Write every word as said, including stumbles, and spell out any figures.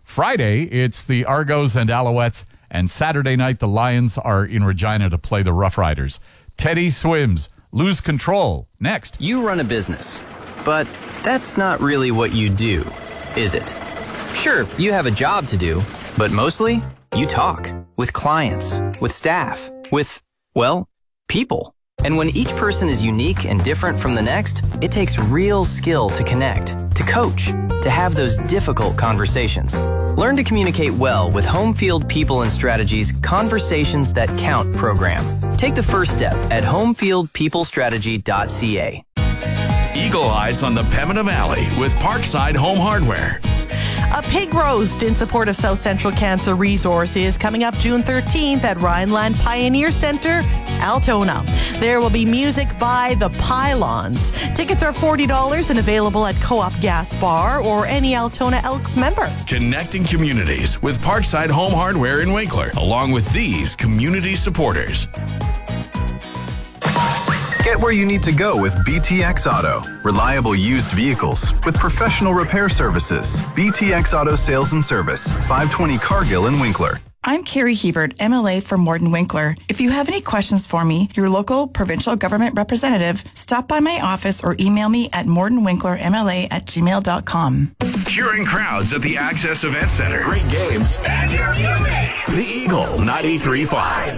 Friday, it's the Argos and Alouettes. And Saturday night, the Lions are in Regina to play the Rough Riders. Teddy Swims, Lose Control, next. You run a business, but that's not really what you do, is it? Sure, you have a job to do, but mostly you talk with clients, with staff, with, well, people. And when each person is unique and different from the next, it takes real skill to connect, to coach, to have those difficult conversations. Learn to communicate well with Home Field People and Strategies Conversations That Count program. Take the first step at home field people strategy dot c a. Eagle Eyes on the Pembina Valley with Parkside Home Hardware. A pig roast in support of South Central Cancer Resources coming up June thirteenth at Rhineland Pioneer Center, Altona. There will be music by The Pylons. Tickets are forty dollars and available at Co-op Gas Bar or any Altona Elks member. Connecting communities with Parkside Home Hardware in Winkler, along with these community supporters. Get where you need to go with B T X Auto. Reliable used vehicles with professional repair services. B T X Auto Sales and Service, five twenty Cargill in Winkler. I'm Carrie Hebert, M L A for Morden Winkler. If you have any questions for me, your local provincial government representative, stop by my office or email me at mordenwinklermla at gmail dot com. Cheering crowds at the Access Event Center. Great games. And your music. The Eagle ninety-three point five.